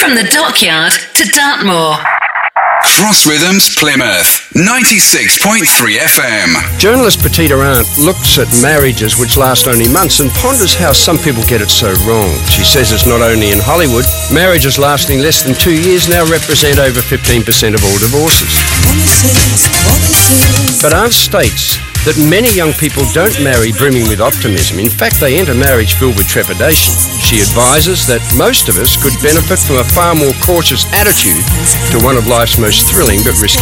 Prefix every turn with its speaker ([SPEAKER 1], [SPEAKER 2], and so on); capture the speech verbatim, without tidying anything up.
[SPEAKER 1] From the Dockyard to Dartmoor.
[SPEAKER 2] Cross Rhythms Plymouth, ninety-six point three F M.
[SPEAKER 3] Journalist Petita Arndt looks at marriages which last only months and ponders how some people get it so wrong. She says it's not only in Hollywood. Marriages lasting less than two years now represent over fifteen percent of all divorces. But Arndt states that many young people don't marry brimming with optimism. In fact, they enter marriage filled with trepidation. She advises that most of us could benefit from a far more cautious attitude to one of life's most thrilling but risky